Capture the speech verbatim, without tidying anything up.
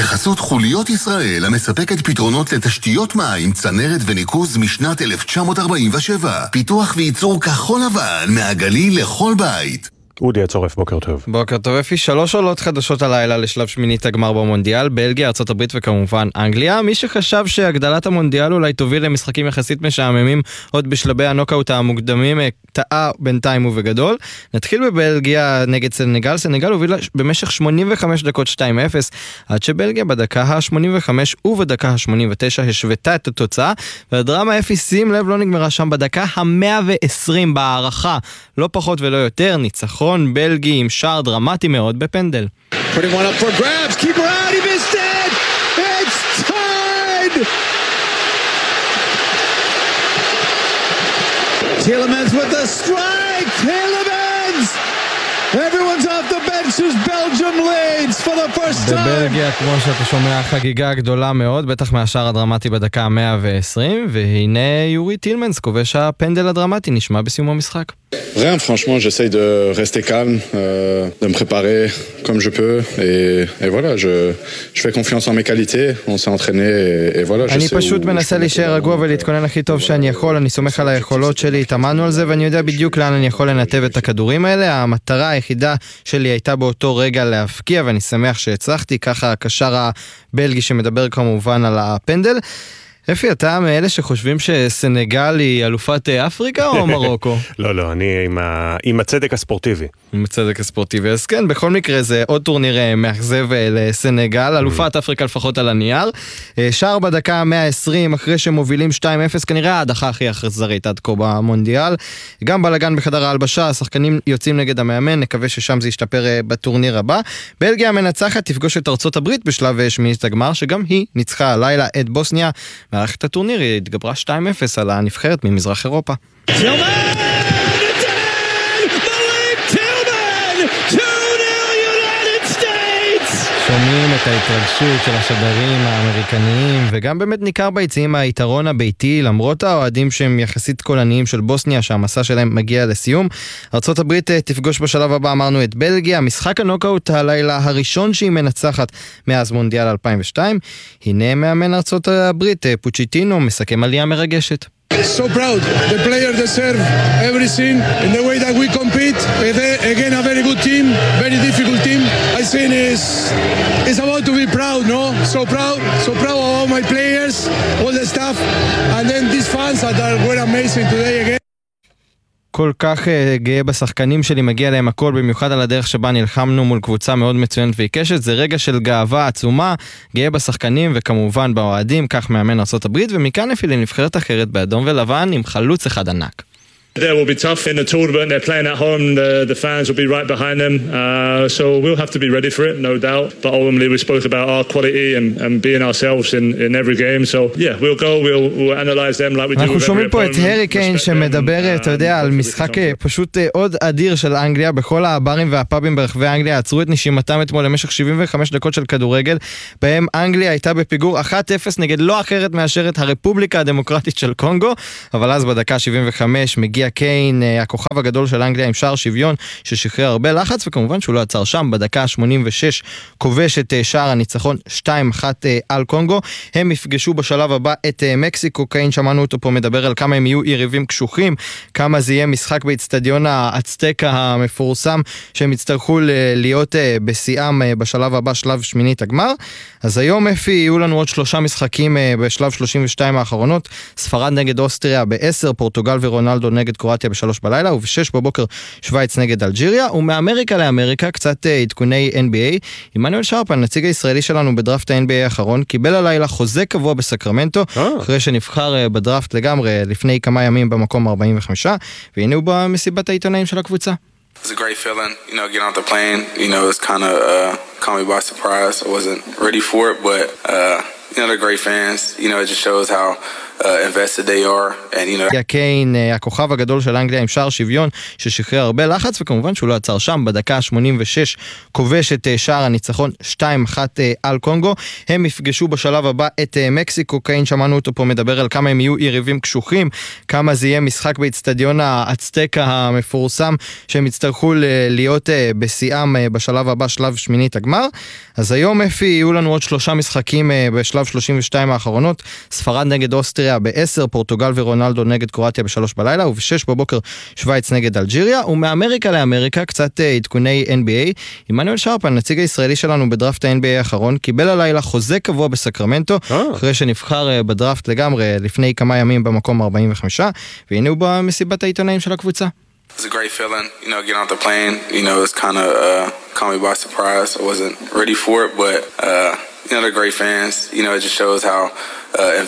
בחסות חוליות ישראל, המספקת פתרונות לתשתיות מים, צנרת וניקוז משנת אלף תשע מאות ארבעים ושבע. פיתוח וייצור כחול לבן, מהגליל לכל בית. אודי הצורף, בוקר טוב. בוקר טוב אפי, שלוש עולות חדשות הלילה לשלב שמינית הגמר במונדיאל, בלגיה, ארצות הברית וכמובן אנגליה. מי שחשב שהגדלת המונדיאל אולי תוביל למשחקים יחסית משעממים עוד בשלבי הנוקאוט המוקדמים, טעה בינתיים ובגדול. נתחיל בבלגיה נגד סנגל. סנגל הובילה במשך שמונים וחמש דקות שתיים אפס, עד שבלגיה בדקה ה-שמונים וחמש ובדקה ה-שמונים ותשע השוותה את התוצאה, והדרמה אפי, שים לב, לא נגמרה שם. בדקה ה-מאה ועשרים בהערכה, לא פחות ולא יותר, ניצחון בלגי עם שער דרמטי מאוד בפנדל. Putting one up for grabs, keeper out, he missed it! It's tied! Tielemans with the strike! Tielemans! Everyone's off the bench as Belgium leads for the first time. בבלגיה, כמו שאתה שומע, חגיגה גדולה מאוד, בטח מהשער הדרמטי בדקה ה-מאה ועשרים, והנה יורי טילמנס כובש הפנדל הדרמטי, נשמע בסיום המשחק. Rien, franchement, j'essaye de rester calme, euh, de me préparer comme je peux, et, et voilà, je, je fais confiance en mes qualités, on s'est entraîné, et, et voilà, je sais... אני פשוט מנסה להישאר רגוע ולהתכונן הכי טוב שאני יכול, אני סומך על היכולות שלי, התאמנו על זה, ואני יודע בדיוק לאן אני יכול לנתב את הכדורים האלה. המטרה היחידה שלי הייתה באותו רגע להפקיע, ואני שמח שהצלחתי, ככה הקשר הבלגי שמדבר כמובן על הפנדל. אפי, אתה מאלה שחושבים שסנגל היא אלופת אפריקה או מרוקו? לא, לא, אני עם, ה... עם הצדק הספורטיבי. עם הצדק הספורטיבי, אז כן, בכל מקרה זה עוד טורניר מאכזב לסנגל, אלופת אפריקה לפחות על הנייר. שער בדקה מאה ועשרים, אחרי שמובילים שתיים אפס, כנראה ההדחה הכי אכזרית עד כה במונדיאל. גם בלגן בחדר ההלבשה, השחקנים יוצאים נגד המאמן, נקווה ששם זה ישתפר בטורניר הבא. בלגיה המנצחת תפגוש את ארצות הברית בשלב שמינית הגמר, שגם היא ניצחה הלילה את בוסניה. מערכת הטורניר היא התגברה שתיים אפס על הנבחרת ממזרח אירופה. שומעים את ההתרגשות של השדרים האמריקניים, וגם באמת ניכר ביציעים היתרון הביתי, למרות האוהדים שהם יחסית קולניים של בוסניה, שהמסע שלהם מגיע לסיום. ארצות הברית תפגוש בשלב הבא, אמרנו, את בלגיה, משחק הנוקאוט הלילה הראשון שהיא מנצחת מאז מונדיאל אלפיים ושתיים. הנה מאמן ארצות הברית, פוצ'יטינו, מסכם עלייה מרגשת. So proud. The players deserve everything in the way that we compete. Again, a very good team, very difficult team. I think it's, it's about to be proud, no? So proud, so proud of all my players, all the staff, and then these fans that are, were amazing today again. כל כך גאה בשחקנים שלי, מגיע להם הכל, במיוחד על הדרך שבה נלחמנו מול קבוצה מאוד מצוינת ועיקשת. זה רגע של גאווה עצומה, גאה בשחקנים וכמובן באוהדים, כך מאמן ארצות הברית, ומכאן אפילו נבחרת אחרת באדום ולבן עם חלוץ אחד ענק. They will be tough in the tournament. They're playing at home. The, the fans will be right behind them. Uh, so we'll have to be ready for it, no doubt. But ultimately, we spoke about our quality and, and being ourselves in, in every game. So yeah, we'll go. We'll, we'll analyze them like we do with every opponent. אנחנו שומעים פה את הרי קיין שמדבר, אתה יודע, על משחק פשוט עוד אדיר של אנגליה. בכל הברים והפאבים ברחבי אנגליה עצרו את נשימתם אתמול למשך שבעים וחמש דקות של כדורגל, בהם אנגליה הייתה בפיגור אחת אפס נגד לא אחרת מאשר את הרפובליקה הדמוקרטית של קונגו. אבל אז בדקה שבעים וחמש מגיע קיין, הכוכב הגדול של אנגליה, עם שער שוויון ששחרר הרבה לחץ, וכמובן שהוא לא עצר שם. בדקה שמונים ושש כובש את שער הניצחון שתיים אחת על קונגו. הם יפגשו בשלב הבא את מקסיקו. קיין, שמענו אותו פה מדבר על כמה הם יהיו יריבים קשוחים, כמה זה יהיה משחק באצטדיון האצטקה המפורסם, שהם יצטרכו להיות בשיאם בשלב הבא, שלב שמינית הגמר. אז היום אפי יהיו לנו עוד שלושה משחקים בשלב שלושים ושתיים האחרונות. ספרד נגד אוסטריה ב-עשר, פורטוגל ורונלדו נגד קרואטיה בשלוש בלילה, ובשש בבוקר שוויץ נגד אלג'יריה. ומאמריקה לאמריקה קצת עדכוני אן בי איי. עמנואל שרפן, נציג הישראלי שלנו בדראפט ה-אן בי איי האחרון, קיבל הלילה חוזה קבוע בסקרמנטו, אחרי שנבחר בדראפט לגמרי לפני כמה ימים במקום ארבעים וחמש, והנה הוא במסיבת העיתונאים של הקבוצה. It's a great feeling, you know, getting off the plane. You know, it's kind of uh, caught me by surprise. I wasn't ready for it, but uh, you know, they're great fans. You know, it just shows how uh, invested they are, and you know. קיין, הכוכב הגדול של אנגליה עם שער שוויון ששחרר הרבה לחץ, וכמובן שהוא לא עצר שם, בדקה ה-שמונים ושש כובש את שער הניצחון שתיים אחת על קונגו. הם יפגשו בשלב הבא את מקסיקו. קיין, שמענו אותו פה מדבר על כמה הם יהיו יריבים קשוחים, כמה זה יהיה משחק באצטדיון האצטקה המפורסם, שהם יצטרכו להיות בשיאם בשלב הבא, שלב שמינית הגמר. אז היום אפי יהיו לנו עוד שלושה משחקים בשלב שלושים ושתיים האחרונות, ספרד נגד אוסטריה ב-עשר, פורטוגל ורונלדו נגד קרואטיה ב-שלוש בלילה, וב-שש בבוקר שוויץ נגד אלג'יריה, ומאמריקה לאמריקה קצת עדכוני אן בי איי. עמנואל שרפן, נציג הישראלי שלנו בדראפט ה-אן בי איי האחרון, קיבל הלילה חוזה קבוע בסקרמנטו, אחרי שנבחר בדראפט לגמרי לפני כמה ימים במקום ארבעים וחמש, והנה הוא במסיבת העיתונאים של הקבוצה. It's a great feeling, you know, getting off the plane. You know, it's kind of uh, caught me by surprise. I wasn't ready for it, but uh, you know, they're great fans. You know, it just shows how uh,